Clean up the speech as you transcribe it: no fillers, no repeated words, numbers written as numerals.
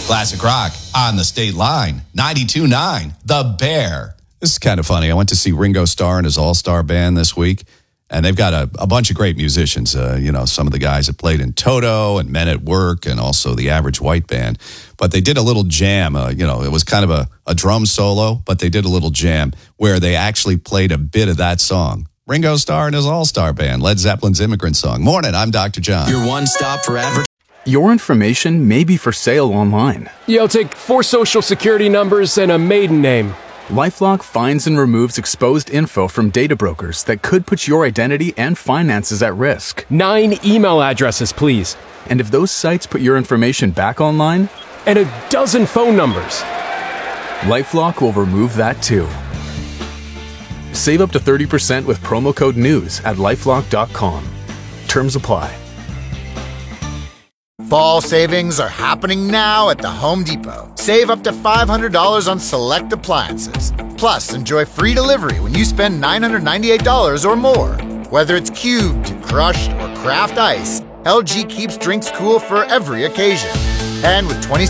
Classic rock on the state line. 92.9 The Bear. This is kind of funny. I went to see Ringo Starr and his all-star band this week, and they've got a bunch of great musicians. Some of the guys that played in Toto and Men at Work and also the Average White Band. But they did a little jam. It was kind of a drum solo, but they did a little jam where they actually played a bit of that song. Ringo Starr and his all-star band, Led Zeppelin's Immigrant Song. Morning, I'm Dr. John. Your one stop for advertising. Your information may be for sale online. I'll take 4 social security numbers and a maiden name. LifeLock finds and removes exposed info from data brokers that could put your identity and finances at risk. 9 email addresses, please. And if those sites put your information back online, And a dozen phone numbers. LifeLock will remove that too. Save up to 30% with promo code NEWS at lifelock.com. Terms apply. Fall savings are happening now at the Home Depot. Save up to $500 on select appliances. Plus, enjoy free delivery when you spend $998 or more. Whether it's cubed, crushed, or craft ice, LG keeps drinks cool for every occasion. And with 20